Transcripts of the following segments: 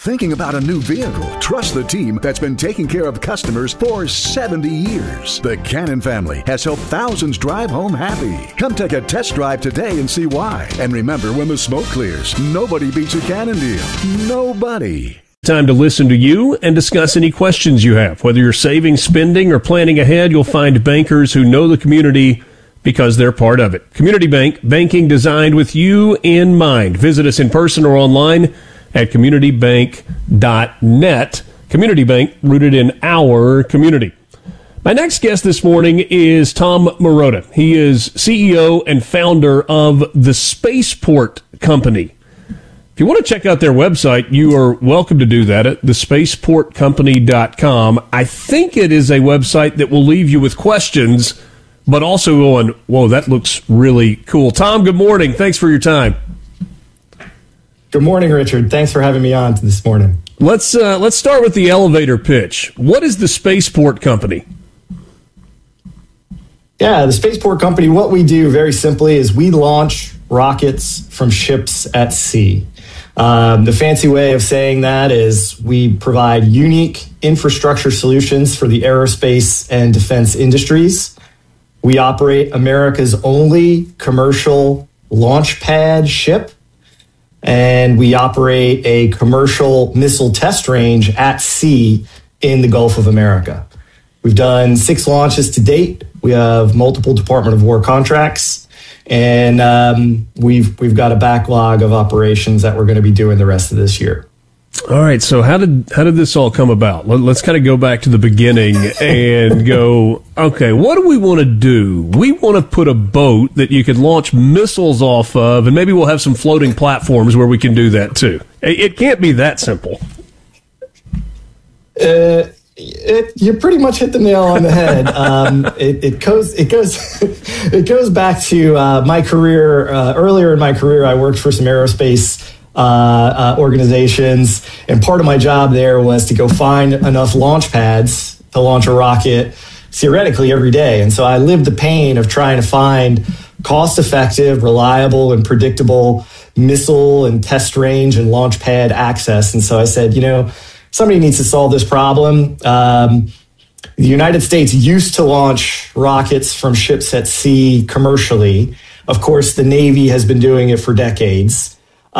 Thinking about a new vehicle? Trust the team that's been taking care of customers for 70 years. The Cannon family has helped thousands drive home happy. Come take a test drive today and see why. And remember, when the smoke clears, nobody beats a Cannon deal. Nobody. Time to listen to you and discuss any questions you have. Whether you're saving, spending, or planning ahead, you'll find bankers who know the community because they're part of it. Community Bank, banking designed with you in mind. Visit us in person or online at communitybank.net. Community Bank, rooted in our community. My next guest this morning is Tom Marotta. He is CEO and founder of the Spaceport Company. If you want to check out their website, you are welcome to do that at thespaceportcompany.com. I think it is a website that will leave you with questions, but also going, whoa, that looks really cool. Tom, good morning. Thanks for your time. Good morning, Richard. Thanks for having me on this morning. Let's start with the elevator pitch. What is the Spaceport Company? Yeah, the Spaceport Company, what we do very simply is we launch rockets from ships at sea. The fancy way of saying that is we provide unique infrastructure solutions for the aerospace and defense industries. We operate America's only commercial launch pad ship, and we operate a commercial missile test range at sea in the Gulf of America. We've done 6 launches to date. We have multiple Department of War contracts, and we've got a backlog of operations that we're going to be doing the rest of this year. All right, so how did this all come about? Let's kind of go back to the beginning and go, okay, what do we want to do? We want to put a boat that you can launch missiles off of, and maybe we'll have some floating platforms where we can do that too. It can't be that simple. You pretty much hit the nail on the head. It goes back to my career. Earlier in my career, I worked for some aerospace organizations, and part of my job there was to go find enough launch pads to launch a rocket theoretically every day. And so I lived the pain of trying to find cost-effective, reliable, and predictable missile and test range and launch pad access. And so I said, somebody needs to solve this problem. The United States used to launch rockets from ships at sea commercially. Of course, the Navy has been doing it for decades.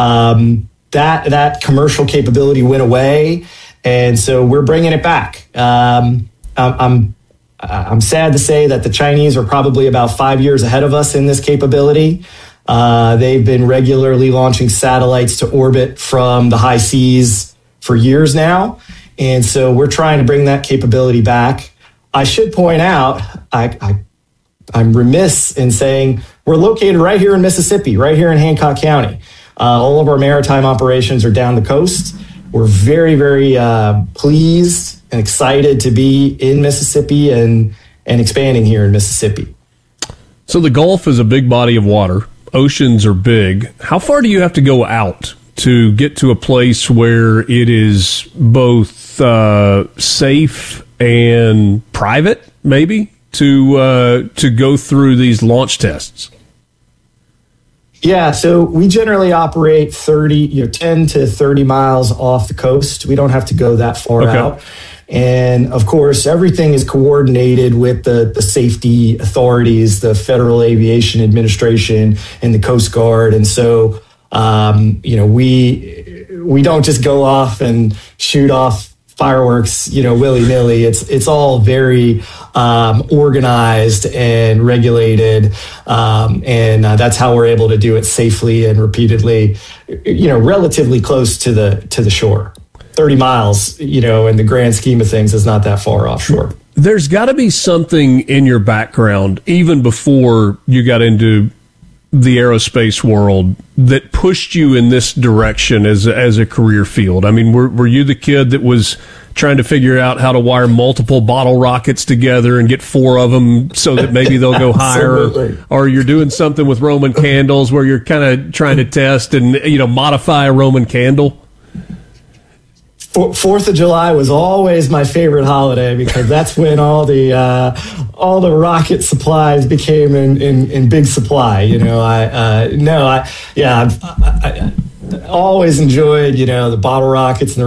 That commercial capability went away, and so we're bringing it back. I'm sad to say that the Chinese are probably about 5 years ahead of us in this capability. They've been regularly launching satellites to orbit from the high seas for years now, and so we're trying to bring that capability back. I should point out, I'm remiss in saying we're located right here in Mississippi, right here in Hancock County. All of our maritime operations are down the coast. We're very, very pleased and excited to be in Mississippi and expanding here in Mississippi. So the Gulf is a big body of water. Oceans are big. How far do you have to go out to get to a place where it is both safe and private, maybe, to go through these launch tests? Yeah, so we generally operate 10 to 30 miles off the coast. We don't have to go that far out. And of course, everything is coordinated with the safety authorities, the Federal Aviation Administration and the Coast Guard. And so, we don't just go off and shoot off fireworks, willy-nilly. It's all very organized and regulated, and that's how we're able to do it safely and repeatedly, relatively close to the shore. 30 miles, in the grand scheme of things, is not that far offshore. There's got to be something in your background, even before you got into the aerospace world, that pushed you in this direction as a career field. I mean, were you the kid that was trying to figure out how to wire multiple bottle rockets together and get 4 of them so that maybe they'll go higher? Or you're doing something with Roman candles where you're kind of trying to test and, modify a Roman candle? 4th of July was always my favorite holiday because that's when all the rocket supplies became in big supply. I always enjoyed the bottle rockets and the